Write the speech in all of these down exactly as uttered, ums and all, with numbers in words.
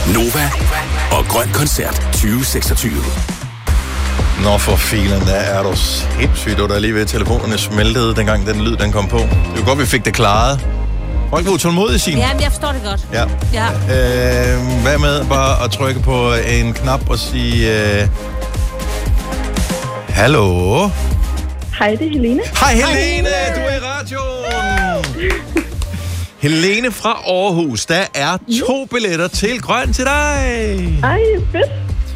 Nova og Grøn Koncert tyve seksogtyve. Nå for filen, der er du sindssygt, og der lige ved telefonerne smeltede, dengang den lyd, den kom på. Det var godt, vi fik det klaret. Folk var utålmodige, Signe. Ja, men jeg forstår det godt. Ja. ja. Øh, hvad med bare at trykke på en knap og sige... Øh, Hallo? Hej, det er Helene. Hej Helene, du er i radioen. Helene fra Aarhus, der er to billetter til Grøn til dig. Ej, fedt.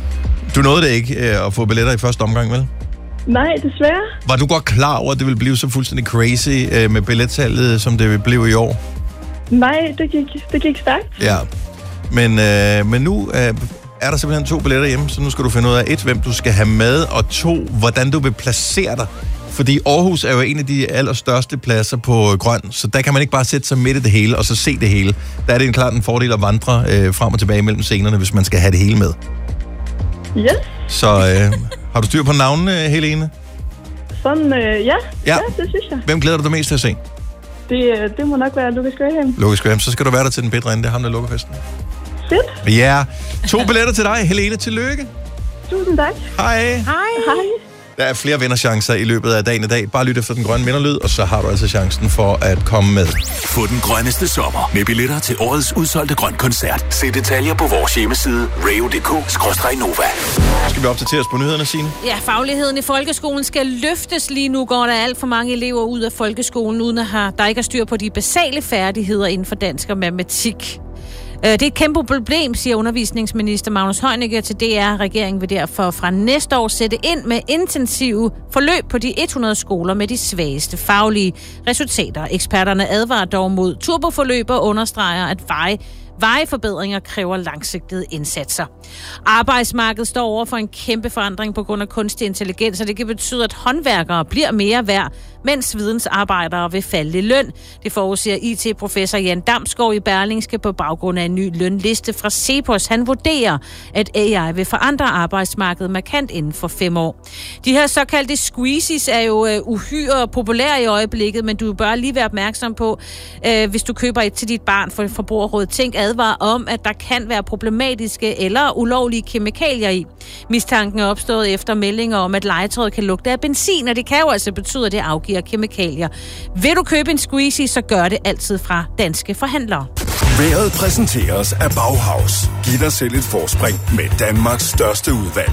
Du nåede det ikke at få billetter i første omgang, vel? Nej, desværre. Var du godt klar over, at det ville blive så fuldstændig crazy med billettallet, som det blev i år? Nej, det gik, det gik stærkt. Ja, men, øh, men nu øh, er der simpelthen to billetter hjemme, så nu skal du finde ud af, et, hvem du skal have med, og to, hvordan du vil placere dig. Fordi Aarhus er jo en af de allerstørste pladser på Grøn, så der kan man ikke bare sætte sig midt i det hele, og så se det hele. Der er det en klart en fordel at vandre øh, frem og tilbage mellem scenerne, hvis man skal have det hele med. Yes. Så øh, har du styr på navnene, Helene? Sådan, øh, ja. ja. Ja, det synes jeg. Hvem glæder du dig mest til at se? Det, det må nok være Lucas Graham. Lucas Graham, så skal du være der til den bedre ende. Det er ham, der lukker festen. Fedt. Ja, to billetter til dig, Helene. Tillykke. Tusind tak. Hej. Hej. Hej. Der er flere vinderchancer i løbet af dagen i dag. Bare lyt efter den grønne vinderlyd, og så har du altså chancen for at komme med. Få den grønneste sommer med billetter til årets udsolgte Grøn Koncert. Se detaljer på vores hjemmeside radio punktum d k skråstreg nova. Skal vi opdatere os på nyhederne, Signe? Ja, fagligheden i folkeskolen skal løftes. Lige nu går der alt for mange elever ud af folkeskolen, uden at have, der ikke er styr på de basale færdigheder inden for dansk og matematik. Det er et kæmpe problem, siger undervisningsminister Magnus Heunicke til D R. Regeringen vil derfor fra næste år sætte ind med intensive forløb på de hundrede skoler med de svageste faglige resultater. Eksperterne advarer dog mod turboforløb og understreger, at veje Vejeforbedringer kræver langsigtede indsatser. Arbejdsmarkedet står over for en kæmpe forandring på grund af kunstig intelligens, og det kan betyde, at håndværkere bliver mere værd, mens vidensarbejdere vil falde i løn. Det forudsiger I T-professor Jan Damsgaard i Berlingske på baggrund af en ny lønliste fra Cepos. Han vurderer, at A I vil forandre arbejdsmarkedet markant inden for fem år. De her såkaldte squeezies er jo uh, uhyre populære i øjeblikket, men du bør lige være opmærksom på, uh, hvis du køber et til dit barn for Forbrugerrådet Tænk advarer om, at der kan være problematiske eller ulovlige kemikalier i. Mistanken er opstået efter meldinger om, at legetøjet kan lugte af benzin, og det kan jo altså betyde, at det afgiver kemikalier. Vil du købe en squeezie, så gør det altid fra danske forhandlere. Været præsenteres af Bauhaus. Giv dig selv et forspring med Danmarks største udvalg.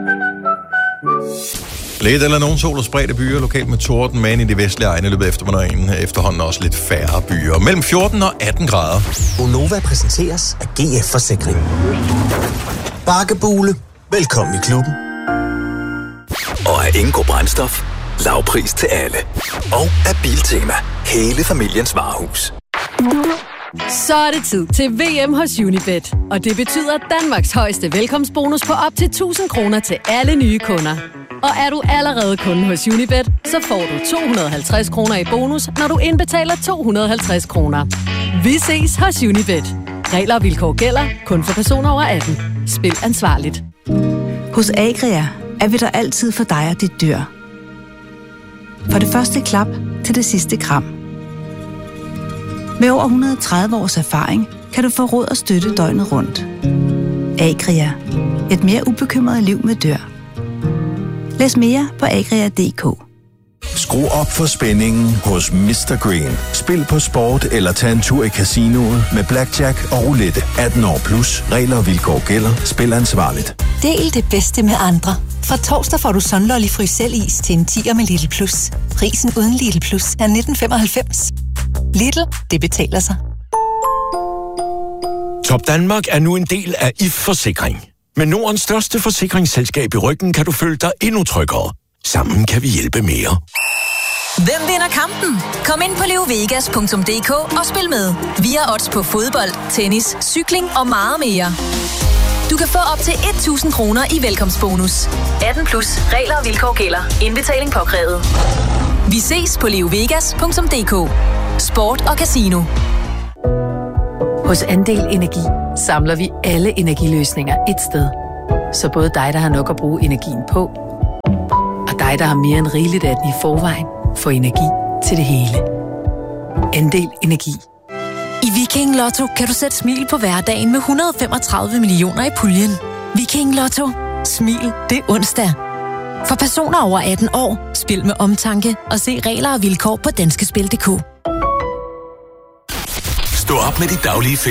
Lidt eller nogen sol og spredte byer, lokalt med torden, men i de vestlige egne løbet eftermiddagen efterhånden også lidt færre byer. Mellem fjorten og atten grader. Gonova præsenteres af G F Forsikring. Bakkebule. Velkommen i klubben. Og af Ingo Brændstof. Lavpris til alle. Og af Biltema. Hele familiens varehus. Så er det tid til V M hos Unibet. Og det betyder Danmarks højeste velkomstbonus på op til tusind kroner til alle nye kunder. Og er du allerede kunde hos Unibet, så får du to hundrede og halvtreds kroner i bonus, når du indbetaler to hundrede og halvtreds kroner. Vi ses hos Unibet. Regler og vilkår gælder kun for personer over atten. Spil ansvarligt. Hos Agria er vi der altid for dig og dit dyr. For det første klap til det sidste kram. Med over et hundrede og tredive års erfaring kan du få råd og støtte døgnet rundt. Agria. Et mere ubekymret liv med dyr. Læs mere på agria punktum d k. Skru op for spændingen hos mister Green. Spil på sport eller tag en tur i casinoet med blackjack og roulette. atten år plus. Regler og vilkår gælder. Spil ansvarligt. Del det bedste med andre. Fra torsdag får du Sunlolly Frysel-is til en tier med Lidl Plus. Prisen uden Lidl Plus er nitten femoghalvfems. Lidl, det betaler sig. Top Danmark er nu en del af I F Forsikring. Med Nordens største forsikringsselskab i ryggen kan du føle dig endnu tryggere. Sammen kan vi hjælpe mere. Hvem vinder kampen? Kom ind på leovegas punktum d k og spil med. Vi har odds på fodbold, tennis, cykling og meget mere. Du kan få op til tusind kroner i velkomstbonus. atten plus. Regler og vilkår gælder. Indbetaling påkrævet. Vi ses på leovegas punktum d k. Sport og casino. Hos Andel Energi samler vi alle energiløsninger et sted. Så både dig, der har nok at bruge energien på, og dig, der har mere end rigeligt af den i forvejen, får energi til det hele. Andel Energi. I Viking Lotto kan du sætte smil på hverdagen med et hundrede og femogtredive millioner i puljen. Viking Lotto. Smil, det er onsdag. For personer over atten år, spil med omtanke og se regler og vilkår på danskespil punktum d k. Stå op med dit daglige